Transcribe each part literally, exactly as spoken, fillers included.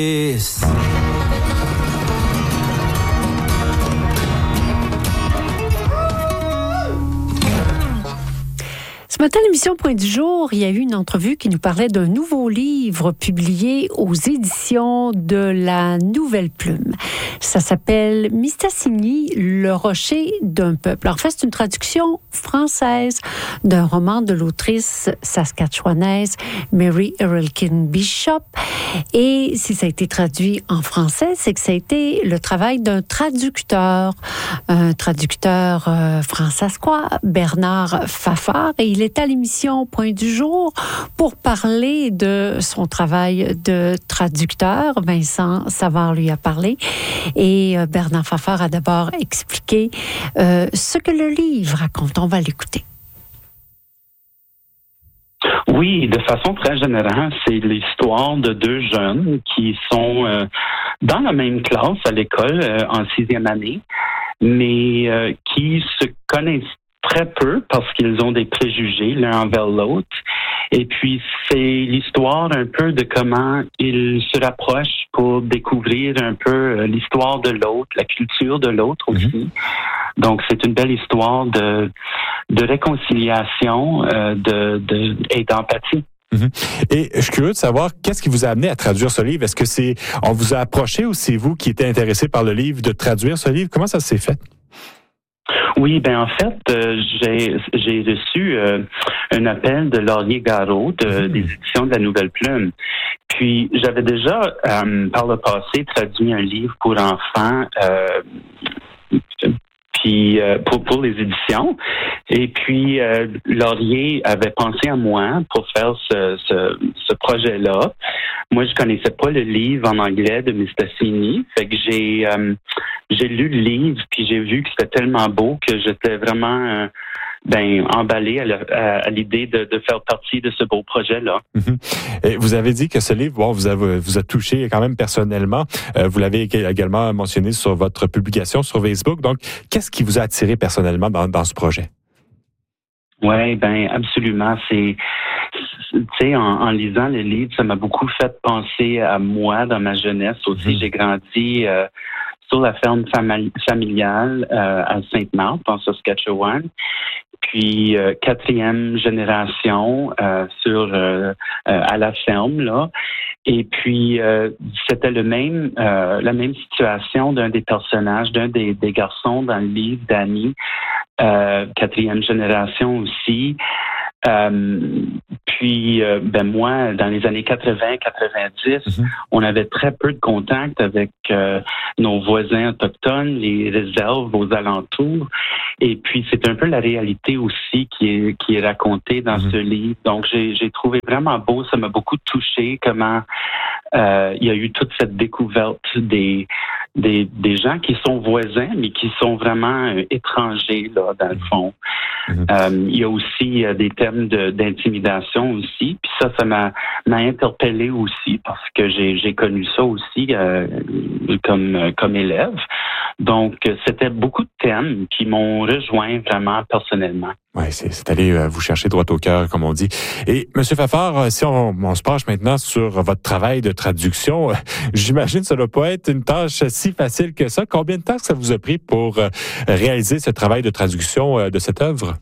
Ce matin, l'émission Point du jour, il y a eu une entrevue qui nous parlait d'un nouveau livre publié aux éditions de la Nouvelle Plume. Ça s'appelle Mistassini, le rocher d'un peuple. En fait, c'est une traduction française d'un roman de l'autrice saskatchewanaise Mary Erlkin Bishop. Et si ça a été traduit en français, c'est que ça a été le travail d'un traducteur, un traducteur euh, françaisquois, Bernard Fafard. Et il est à l'émission Point du jour pour parler de son travail de traducteur. Vincent Savard lui a parlé et Bernard Fafard a d'abord expliqué euh, ce que le livre raconte. On va l'écouter. Oui, de façon très générale, c'est l'histoire de deux jeunes qui sont euh, dans la même classe à l'école euh, en sixième année, mais euh, qui se connaissent très peu parce qu'ils ont des préjugés l'un envers l'autre. Et puis, c'est l'histoire un peu de comment ils se rapprochent pour découvrir un peu l'histoire de l'autre, la culture de l'autre aussi. Mm-hmm. Donc, c'est une belle histoire de, de réconciliation euh, de, de, et d'empathie. Mm-hmm. Et je suis curieux de savoir, qu'est-ce qui vous a amené à traduire ce livre? Est-ce que c'est, on vous a approché ou c'est vous qui étiez intéressé par le livre de traduire ce livre? Comment ça s'est fait? Oui, ben en fait, euh, j'ai j'ai reçu euh, un appel de Laurier Garot de, mmh. des éditions de la Nouvelle Plume. Puis j'avais déjà euh, par le passé traduit un livre pour enfants. Euh, Puis euh, pour pour les éditions, et puis euh, Laurier avait pensé à moi pour faire ce ce, ce projet-là. Moi, je connaissais pas le livre en anglais de Mistassini, fait que j'ai euh, j'ai lu le livre puis j'ai vu que c'était tellement beau que j'étais vraiment euh, ben emballé à, la, à, à l'idée de, de faire partie de ce beau projet-là. Mm-hmm. Et vous avez dit que ce livre, bon, vous avez, vous a touché quand même personnellement. Euh, vous l'avez également mentionné sur votre publication sur Facebook. Donc, qu'est-ce qui vous a attiré personnellement dans, dans ce projet? Oui, ben absolument. C'est, tu sais, en, en lisant le livre, ça m'a beaucoup fait penser à moi dans ma jeunesse aussi. Mm-hmm. J'ai grandi euh, sur la ferme famili- familiale euh, à Sainte-Marthe, en Saskatchewan. Puis euh, quatrième génération euh, sur euh, euh, à la ferme là. Et puis euh, c'était le même euh, la même situation d'un des personnages, d'un des, des garçons dans le livre, Danny, euh, quatrième génération aussi. Euh, puis, euh, ben moi, dans les années quatre-vingts quatre-vingt-dix, mm-hmm. on avait très peu de contact avec euh, nos voisins autochtones, les réserves aux alentours. Et puis, c'est un peu la réalité aussi qui est qui est racontée dans mm-hmm. ce livre. Donc, j'ai j'ai trouvé vraiment beau. Ça m'a beaucoup touché comment euh, il y a eu toute cette découverte des des des gens qui sont voisins, mais qui sont vraiment euh, étrangers là dans le fond. Mm-hmm. Euh, il y a aussi euh, des thèmes de, d'intimidation aussi. Puis ça, ça m'a, m'a interpellé aussi parce que j'ai, j'ai connu ça aussi euh, comme, comme élève. Donc, c'était beaucoup de thèmes qui m'ont rejoint vraiment personnellement. Oui, c'est, c'est aller euh, vous chercher droit au cœur, comme on dit. Et M. Fafard, si on, on se penche maintenant sur votre travail de traduction, euh, j'imagine que ça ne doit pas être une tâche si facile que ça. Combien de temps ça vous a pris pour euh, réaliser ce travail de traduction euh, de cette œuvre?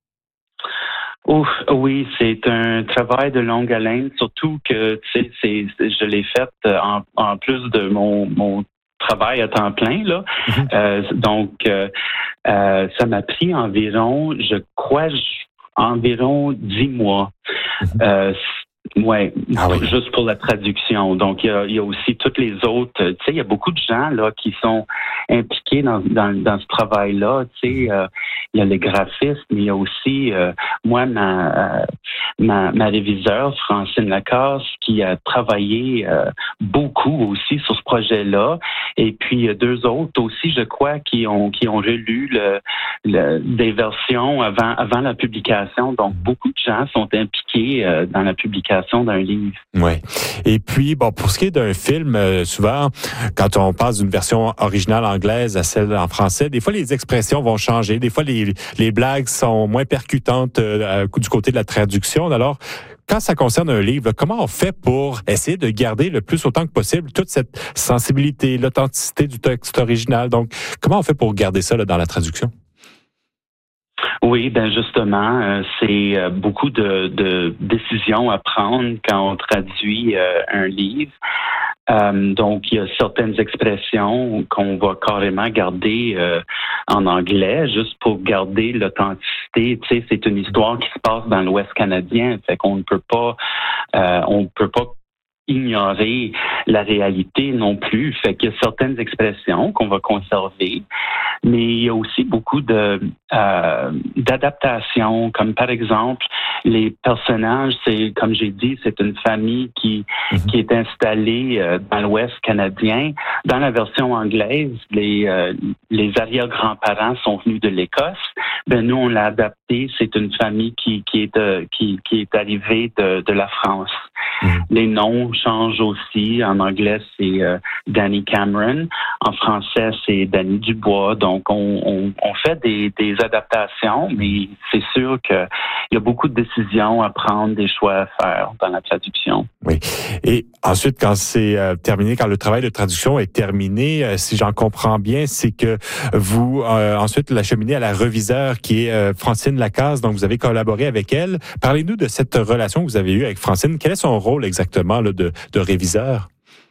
Ouf, oui, c'est un travail de longue haleine, surtout que tu sais, c'est, c'est, je l'ai fait en, en plus de mon, mon travail à temps plein là. Mm-hmm. Euh, donc, euh, euh, ça m'a pris environ, je crois, environ dix mois. Mm-hmm. Euh, Ouais, ah oui. Juste pour la traduction. Donc, il y a, il y a aussi toutes les autres. Tu sais, il y a beaucoup de gens là qui sont impliqués dans dans, dans ce travail-là. Tu sais, euh, il y a les graphistes, mais il y a aussi euh, moi ma, euh, ma ma réviseure Francine Lacasse qui a travaillé euh, beaucoup aussi sur ce projet-là. Et puis il y a deux autres aussi, je crois, qui ont qui ont relu le, le des versions avant avant la publication. Donc, beaucoup de gens sont impliqués euh, dans la publication d'un livre. Oui. Et puis, bon, pour ce qui est d'un film, euh, souvent, quand on passe d'une version originale anglaise à celle en français, des fois, les expressions vont changer. Des fois, les, les blagues sont moins percutantes euh, du côté de la traduction. Alors, quand ça concerne un livre, là, comment on fait pour essayer de garder le plus autant que possible toute cette sensibilité, l'authenticité du texte original? Donc, comment on fait pour garder ça là, dans la traduction? Oui, ben justement, euh, c'est euh, beaucoup de, de décisions à prendre quand on traduit euh, un livre. Euh, donc, il y a certaines expressions qu'on va carrément garder euh, en anglais, juste pour garder l'authenticité. Tu sais, c'est une histoire qui se passe dans l'Ouest canadien, fait qu'on ne peut pas, euh, on ne peut pas ignorer la réalité non plus. Fait qu'il y a certaines expressions qu'on va conserver, mais il y a aussi beaucoup de euh, d'adaptations, comme par exemple les personnages. C'est comme j'ai dit, c'est une famille qui mm-hmm. qui est installée euh, dans l'Ouest canadien. Dans la version anglaise, les euh, les arrière-grands-parents sont venus de l'Écosse. Ben nous on l'a adapté. C'est une famille qui qui est de, qui qui est arrivée de de la France. Mm-hmm. Les noms changent aussi. En anglais, c'est euh, Danny Cameron. En français, c'est Danny Dubois. Donc, on, on, on fait des, des adaptations, mais c'est sûr qu'il y a beaucoup de décisions à prendre, des choix à faire dans la traduction. Oui. Et ensuite, quand c'est euh, terminé, quand le travail de traduction est terminé, euh, si j'en comprends bien, c'est que vous euh, ensuite l'acheminez à la reviseur qui est euh, Francine Lacaze. Donc, vous avez collaboré avec elle. Parlez-nous de cette relation que vous avez eue avec Francine. Quel est son rôle exactement là, de, de réviseur?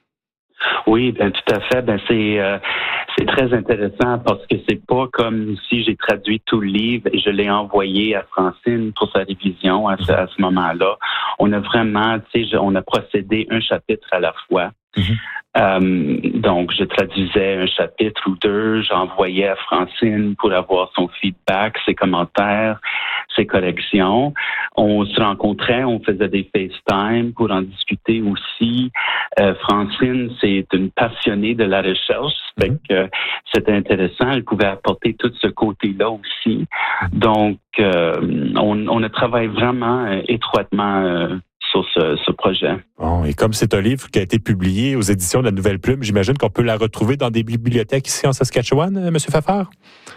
Oui, ben tout à fait. Ben c'est euh, c'est très intéressant parce que c'est pas comme si j'ai traduit tout le livre et je l'ai envoyé à Francine pour sa révision à ce, à ce moment-là. On a vraiment, tu sais, on a procédé un chapitre à la fois. Mm-hmm. Euh, donc, je traduisais un chapitre ou deux, j'envoyais à Francine pour avoir son feedback, ses commentaires, ses corrections. On se rencontrait, on faisait des FaceTime pour en discuter aussi. Euh, Francine, c'est une passionnée de la recherche, fait que c'était intéressant. Elle pouvait apporter tout ce côté-là aussi. Donc, euh, on, on a travaillé vraiment euh, étroitement euh, sur ce, ce projet. Bon, et comme c'est un livre qui a été publié aux éditions de la Nouvelle Plume, j'imagine qu'on peut la retrouver dans des bibliothèques ici en Saskatchewan, M. Fafard?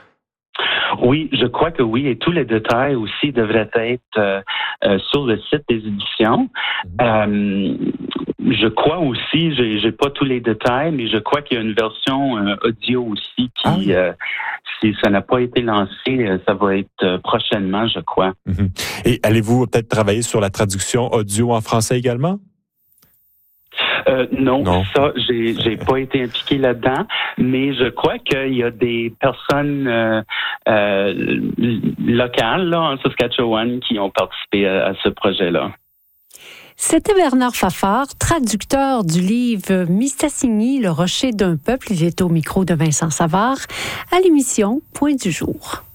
Oui, je crois que oui, et tous les détails aussi devraient être euh, euh, sur le site des éditions. Euh, je crois aussi, j'ai, j'ai pas tous les détails, mais je crois qu'il y a une version euh, audio aussi qui, ah oui. euh, si ça n'a pas été lancé, ça va être euh, prochainement, je crois. Mm-hmm. Et allez-vous peut-être travailler sur la traduction audio en français également? Euh, non, non, ça, j'ai, j'ai pas été impliqué là-dedans, mais je crois qu'il y a des personnes euh, euh, locales là, en Saskatchewan qui ont participé à, à ce projet-là. C'était Bernard Fafard, traducteur du livre Mistassini, le rocher d'un peuple. Il est au micro de Vincent Savard à l'émission Point du jour.